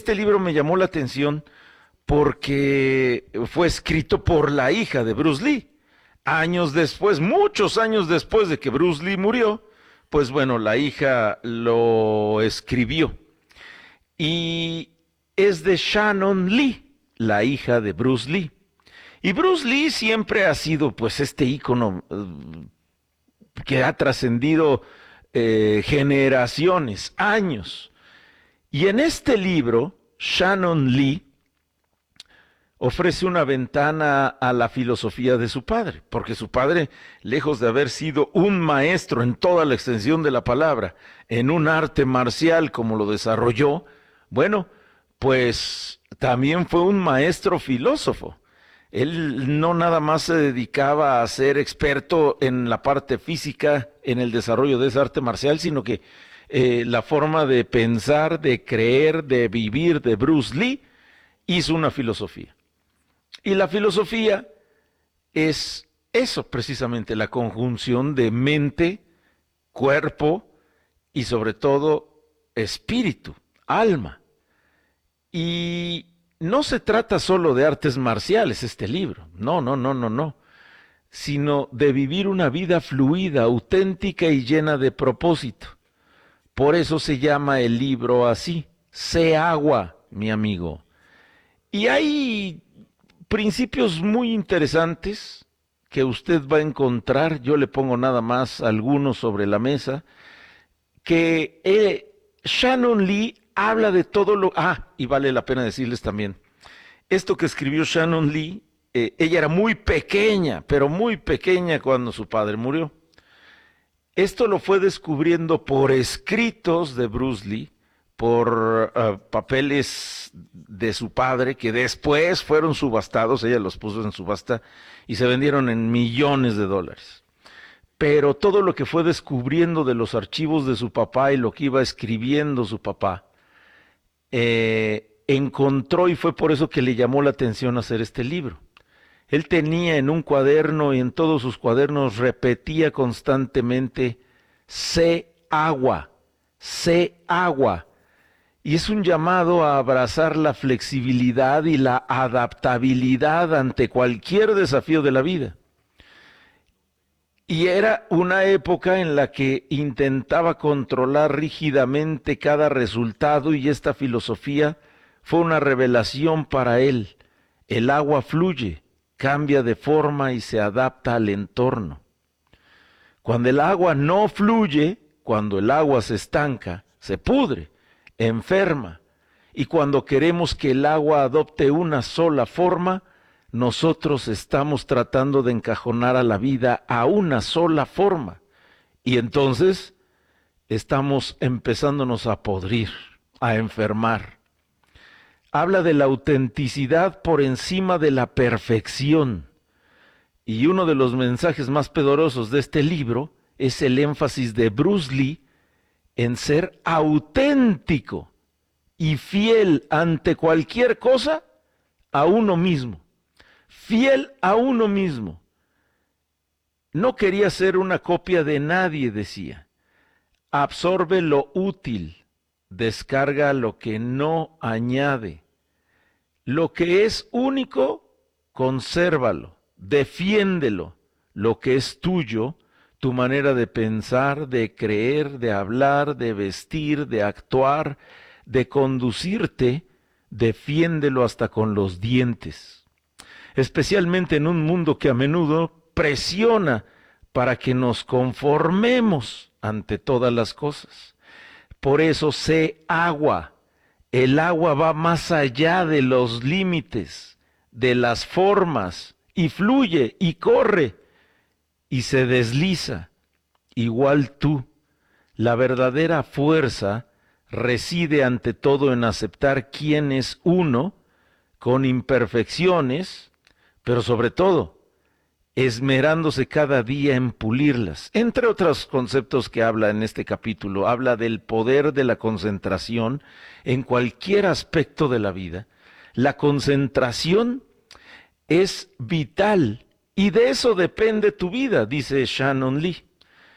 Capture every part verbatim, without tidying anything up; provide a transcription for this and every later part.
este libro me llamó la atención porque fue escrito por la hija de Bruce Lee. Años después, muchos años después de que Bruce Lee murió, pues bueno, la hija lo escribió. Y es de Shannon Lee, la hija de Bruce Lee. Y Bruce Lee siempre ha sido pues este ícono eh, que ha trascendido eh, generaciones, años. Y en este libro, Shannon Lee ofrece una ventana a la filosofía de su padre, porque su padre, lejos de haber sido un maestro en toda la extensión de la palabra, en un arte marcial como lo desarrolló, bueno, pues también fue un maestro filósofo. Él no nada más se dedicaba a ser experto en la parte física, en el desarrollo de ese arte marcial, sino que eh, la forma de pensar, de creer, de vivir de Bruce Lee hizo una filosofía. Y la filosofía es eso precisamente, la conjunción de mente, cuerpo y sobre todo espíritu, alma. Y no se trata solo de artes marciales este libro, no, no, no, no, no, sino de vivir una vida fluida, auténtica y llena de propósito. Por eso se llama el libro así, Sé agua, mi amigo. Y hay principios muy interesantes que usted va a encontrar, yo le pongo nada más algunos sobre la mesa, que eh, Shannon Lee habla de todo lo... Ah, y vale la pena decirles también, esto que escribió Shannon Lee, eh, ella era muy pequeña, pero muy pequeña cuando su padre murió. Esto lo fue descubriendo por escritos de Bruce Lee, por uh, papeles de su padre que después fueron subastados, ella los puso en subasta y se vendieron en millones de dólares. Pero todo lo que fue descubriendo de los archivos de su papá y lo que iba escribiendo su papá, eh, encontró, y fue por eso que le llamó la atención hacer este libro. Él tenía en un cuaderno y en todos sus cuadernos repetía constantemente, sé agua, sé agua. Y es un llamado a abrazar la flexibilidad y la adaptabilidad ante cualquier desafío de la vida. Y era una época en la que intentaba controlar rígidamente cada resultado y esta filosofía fue una revelación para él. El agua fluye, cambia de forma y se adapta al entorno. Cuando el agua no fluye, cuando el agua se estanca, se pudre, enferma, y cuando queremos que el agua adopte una sola forma, nosotros estamos tratando de encajonar a la vida a una sola forma, y entonces estamos empezándonos a podrir, a enfermar. Habla de la autenticidad por encima de la perfección, y uno de los mensajes más poderosos de este libro es el énfasis de Bruce Lee en ser auténtico y fiel ante cualquier cosa a uno mismo. Fiel a uno mismo. No quería ser una copia de nadie, decía. Absorbe lo útil, descarga lo que no añade. Lo que es único, consérvalo, defiéndelo. Lo que es tuyo, tu manera de pensar, de creer, de hablar, de vestir, de actuar, de conducirte, defiéndelo hasta con los dientes. Especialmente en un mundo que a menudo presiona para que nos conformemos ante todas las cosas. Por eso sé agua. El agua va más allá de los límites, de las formas, y fluye y corre y se desliza. Igual tú, la verdadera fuerza reside ante todo en aceptar quién es uno, con imperfecciones, pero sobre todo, esmerándose cada día en pulirlas. Entre otros conceptos que habla en este capítulo, habla del poder de la concentración en cualquier aspecto de la vida. La concentración es vital y de eso depende tu vida, dice Shannon Lee.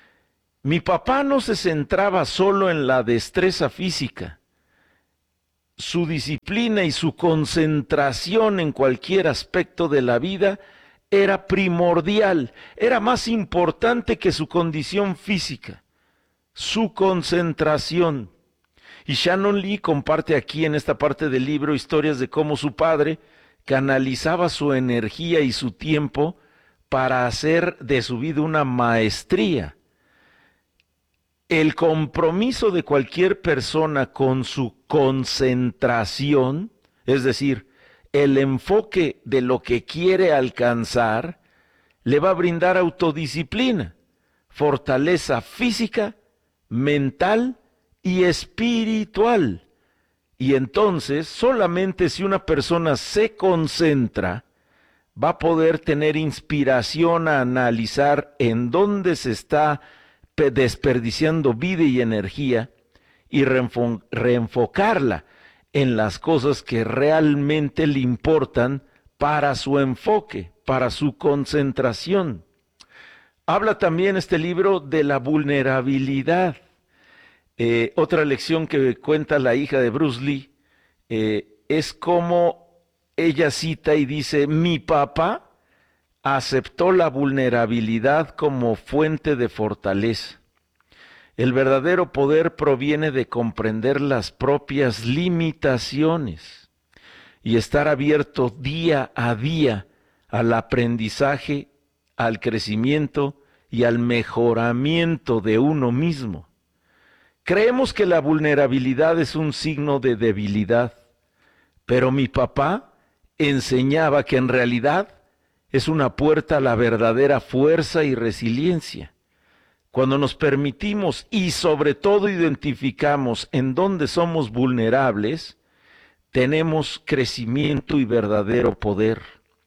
Mi papá no se centraba solo en la destreza física. su disciplina y su concentración en cualquier aspecto de la vida era primordial, era más importante que su condición física, su concentración. Y Shannon Lee comparte aquí en esta parte del libro historias de cómo su padre canalizaba su energía y su tiempo para hacer de su vida una maestría. El compromiso de cualquier persona con su concentración, es decir, el enfoque de lo que quiere alcanzar, le va a brindar autodisciplina, fortaleza física, mental y espiritual. Y entonces, solamente si una persona se concentra, va a poder tener inspiración a analizar en dónde se está desperdiciando vida y energía y reenfo- reenfocarla en las cosas que realmente le importan para su enfoque, para su concentración. Habla también este libro de la vulnerabilidad. Eh, otra lección que cuenta la hija de Bruce Lee eh, es cómo ella cita y dice: mi papá aceptó la vulnerabilidad como fuente de fortaleza. El verdadero poder proviene de comprender las propias limitaciones y estar abierto día a día al aprendizaje, al crecimiento y al mejoramiento de uno mismo. Creemos que la vulnerabilidad es un signo de debilidad, pero mi papá enseñaba que en realidad es una puerta a la verdadera fuerza y resiliencia. Cuando nos permitimos y sobre todo identificamos en dónde somos vulnerables, tenemos crecimiento y verdadero poder.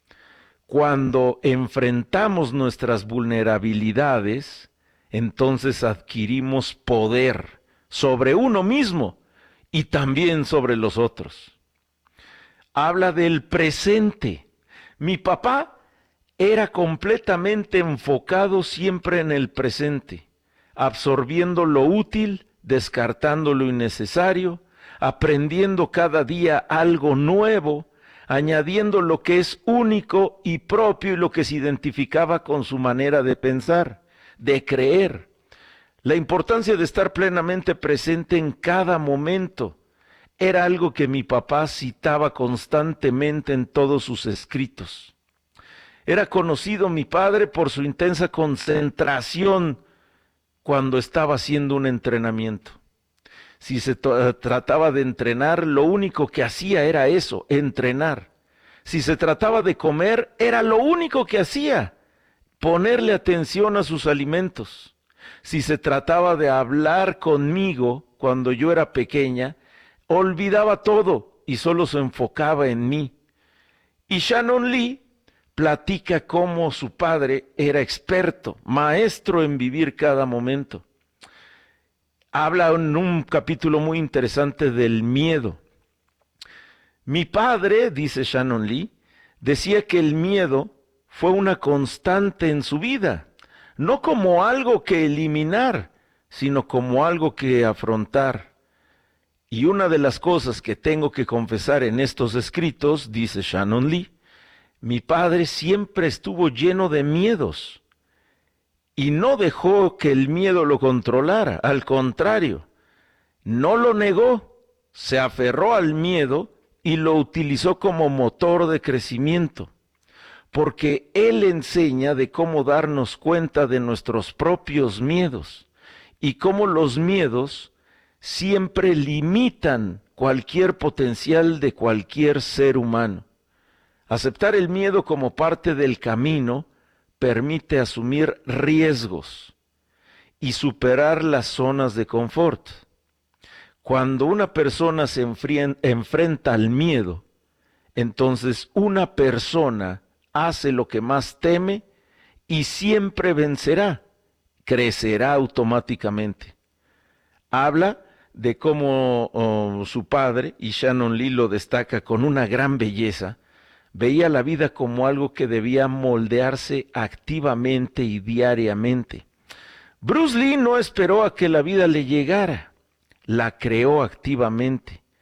Cuando enfrentamos nuestras vulnerabilidades, entonces adquirimos poder sobre uno mismo y también sobre los otros. Habla del presente. Mi papá era completamente enfocado siempre en el presente, absorbiendo lo útil, descartando lo innecesario, aprendiendo cada día algo nuevo, añadiendo lo que es único y propio y lo que se identificaba con su manera de pensar, de creer. La importancia de estar plenamente presente en cada momento era algo que mi papá citaba constantemente en todos sus escritos. Era conocido mi padre por su intensa concentración cuando estaba haciendo un entrenamiento. Si se trataba de entrenar, lo único que hacía era eso, entrenar. Si se trataba de comer, era lo único que hacía, ponerle atención a sus alimentos. Si se trataba de hablar conmigo cuando yo era pequeña, olvidaba todo y solo se enfocaba en mí. Y Shannon Lee platica cómo su padre era experto, maestro en vivir cada momento. Habla en un capítulo muy interesante del miedo. Mi padre, dice Shannon Lee, decía que el miedo fue una constante en su vida, no como algo que eliminar, sino como algo que afrontar. Y una de las cosas que tengo que confesar en estos escritos, dice Shannon Lee, mi padre siempre estuvo lleno de miedos y no dejó que el miedo lo controlara, al contrario, no lo negó, se aferró al miedo y lo utilizó como motor de crecimiento, porque él enseña de cómo darnos cuenta de nuestros propios miedos y cómo los miedos siempre limitan cualquier potencial de cualquier ser humano. Aceptar el miedo como parte del camino permite asumir riesgos y superar las zonas de confort. Cuando una persona se enfrenta al miedo, entonces una persona hace lo que más teme y siempre vencerá, crecerá automáticamente. Habla de cómo oh, su padre, y Shannon Lee lo destaca con una gran belleza, veía la vida como algo que debía moldearse activamente y diariamente. Bruce Lee no esperó a que la vida le llegara, la creó activamente.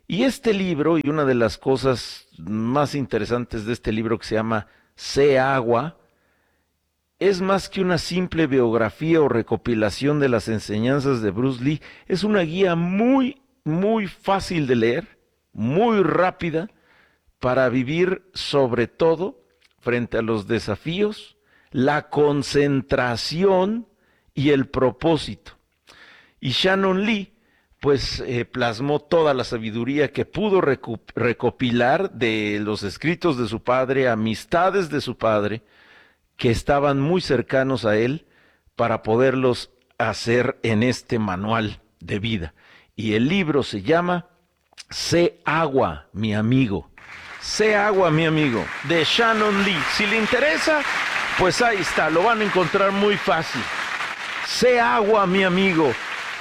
Y este libro, y una de las cosas más interesantes de este libro que se llama Sé Agua, es más que una simple biografía o recopilación de las enseñanzas de Bruce Lee, es una guía muy, muy fácil de leer, muy rápida, para vivir sobre todo frente a los desafíos, la concentración y el propósito. Y Shannon Lee, pues eh, plasmó toda la sabiduría que pudo recu- recopilar de los escritos de su padre, amistades de su padre, que estaban muy cercanos a él, para poderlos hacer en este manual de vida. Y el libro se llama Sé Agua, mi amigo. Sé Agua, mi amigo, de Shannon Lee. Si le interesa, pues ahí está, lo van a encontrar muy fácil. Sé Agua, mi amigo.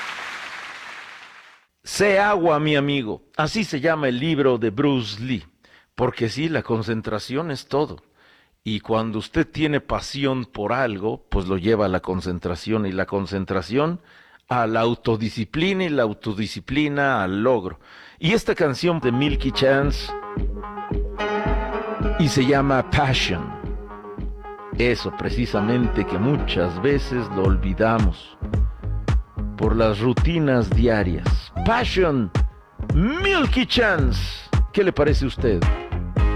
Sé Agua, mi amigo. Así se llama el libro de Bruce Lee. Porque sí, la concentración es todo. Y cuando usted tiene pasión por algo, pues lo lleva a la concentración, y la concentración a la autodisciplina, y la autodisciplina al logro. Y esta canción de Milky Chance, y se llama Passion. Eso precisamente que muchas veces lo olvidamos por las rutinas diarias. Passion, Milky Chance. ¿Qué le parece a usted?